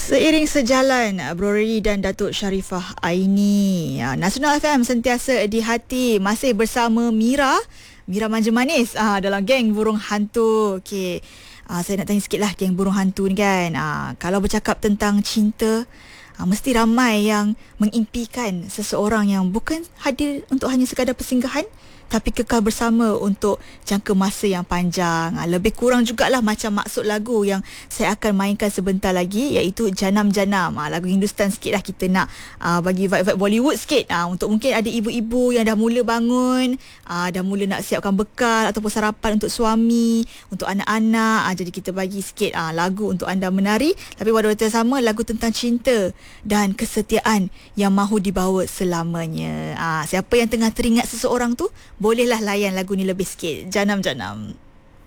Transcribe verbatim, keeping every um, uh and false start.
Seiring sejalan Bro Redi dan Datuk Sharifah Aini, Nasional F M sentiasa di hati, masih bersama Mira Mira Manja Manis ah, dalam geng burung hantu. Okey, ah, saya nak tanya sikit lah geng burung hantu ni kan, ah, kalau bercakap tentang cinta, ah, mesti ramai yang mengimpikan seseorang yang bukan hadir untuk hanya sekadar persinggahan, tapi kekal bersama untuk jangka masa yang panjang. Ha, lebih kurang jugalah macam maksud lagu yang saya akan mainkan sebentar lagi, iaitu Janam Janam. Ha, lagu Hindustan sikit lah, kita nak uh, bagi vibe-vibe Bollywood sikit. Ha, untuk mungkin ada ibu-ibu yang dah mula bangun, uh, dah mula nak siapkan bekal ataupun sarapan untuk suami, untuk anak-anak. Ha, jadi kita bagi sikit uh, lagu untuk anda menari, tapi pada waktu yang sama lagu tentang cinta dan kesetiaan yang mahu dibawa selamanya. Ha, siapa yang tengah teringat seseorang tu, bolehlah layan lagu ni lebih sikit. Janam Janam.